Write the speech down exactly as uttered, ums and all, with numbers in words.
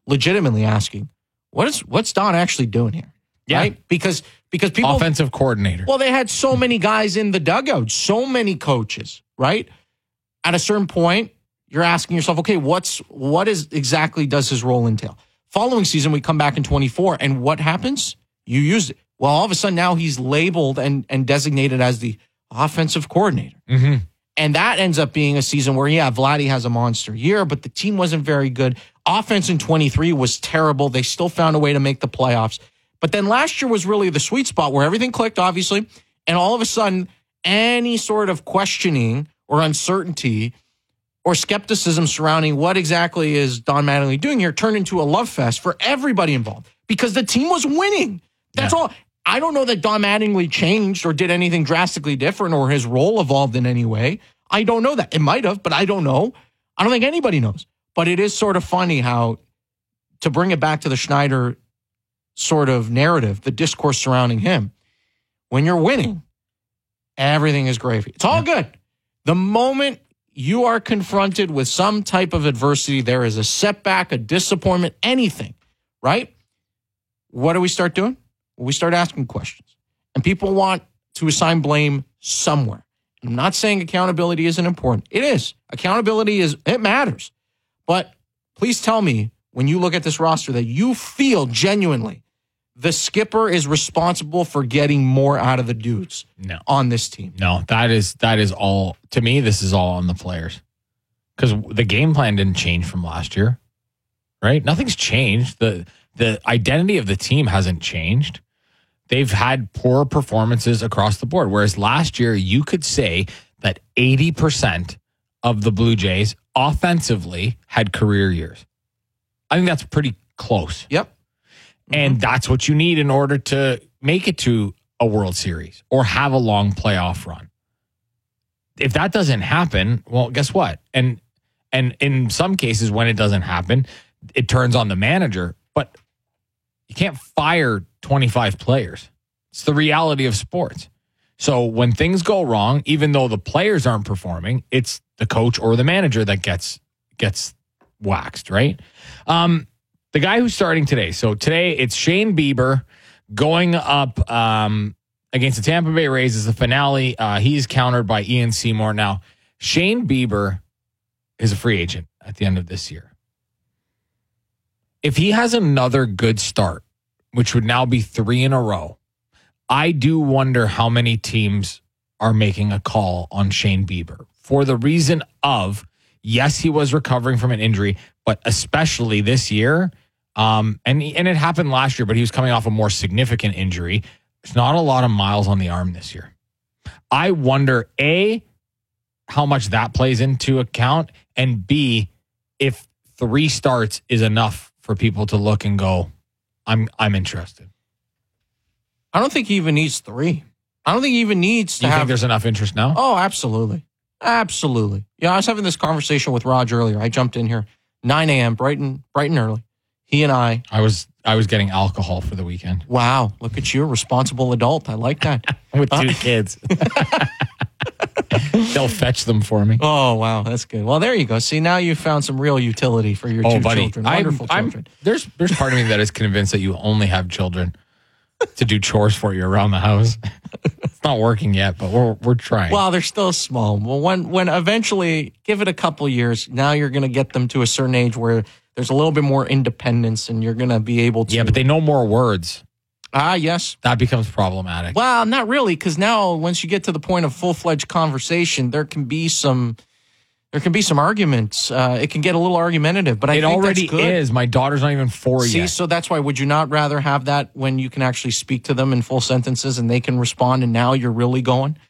legitimately asking, what is what's Don actually doing here? Yeah. Right? Because because people offensive coordinator. Well, they had so many guys in the dugout, so many coaches, right? At a certain point, you're asking yourself, okay, what's what is exactly does his role entail? Following season, we come back in twenty-four, and what happens? You use it. Well, all of a sudden now he's labeled and, and designated as the offensive coordinator. Mm-hmm. And that ends up being a season where, yeah, Vladdy has a monster year, but the team wasn't very good. Offense in twenty-three was terrible. They still found a way to make the playoffs. But then last year was really the sweet spot where everything clicked, obviously, and all of a sudden, any sort of questioning or uncertainty or skepticism surrounding what exactly is Don Mattingly doing here turned into a love fest for everybody involved because the team was winning. That's yeah. all. I don't know that Don Mattingly changed or did anything drastically different or his role evolved in any way. I don't know that. It might have, but I don't know. I don't think anybody knows. But it is sort of funny how, to bring it back to the Schneider sort of narrative, the discourse surrounding him, when you're winning, everything is gravy. It's all good. The moment you are confronted with some type of adversity, there is a setback, a disappointment, anything, right? What do we start doing? We start asking questions. And people want to assign blame somewhere. And I'm not saying accountability isn't important. It is. Accountability is, it matters. But please tell me, when you look at this roster, that you feel genuinely the skipper is responsible for getting more out of the dudes no. on this team. No, that is that is all, to me, this is all on the players. Because the game plan didn't change from last year, right? Nothing's changed. The The identity of the team hasn't changed. They've had poor performances across the board. Whereas last year, you could say that eighty percent of the Blue Jays offensively had career years. I think that's pretty close. Yep. Mm-hmm. And that's what you need in order to make it to a World Series or have a long playoff run. If that doesn't happen, well, guess what? And and in some cases, when it doesn't happen, it turns on the manager. But you can't fire twenty-five players. It's the reality of sports. So when things go wrong, even though the players aren't performing, it's the coach or the manager that gets gets waxed, right? Um, the guy who's starting today. So today it's Shane Bieber going up um, against the Tampa Bay Rays as the finale. Uh, he's countered by Ian Seymour. Now, Shane Bieber is a free agent at the end of this year. If he has another good start, which would now be three in a row, I do wonder how many teams are making a call on Shane Bieber for the reason of, yes, he was recovering from an injury, but especially this year, um, and, and it happened last year, but he was coming off a more significant injury. There's not a lot of miles on the arm this year. I wonder, A, how much that plays into account, and B, if three starts is enough for people to look and go, I'm I'm interested. I don't think he even needs three. I don't think he even needs to you have... think there's enough interest now? Oh, absolutely. Absolutely. Yeah, I was having this conversation with Raj earlier. I jumped in here, nine a.m., bright and, bright and early. He and I... I was I was getting alcohol for the weekend. Wow, look at you, a responsible adult. I like that. With two uh, kids. They'll fetch them for me. Oh, wow, that's good. Well, there you go. See, now you found some real utility for your oh, two buddy, children. Wonderful I'm, children. I'm, there's, there's part of me that is convinced that you only have children to do chores for you around the house. It's not working yet, but we're we're trying. Well, they're still small. Well, when when eventually, give it a couple years, now you're going to get them to a certain age where there's a little bit more independence and you're going to be able to... Yeah, but they know more words. Ah, yes. That becomes problematic. Well, not really, because now once you get to the point of full-fledged conversation, there can be some... There can be some arguments. Uh, it can get a little argumentative, but I it think already that's good. is. My daughter's not even four See, yet. so that's why, would you not rather have that when you can actually speak to them in full sentences and they can respond and now you're really going?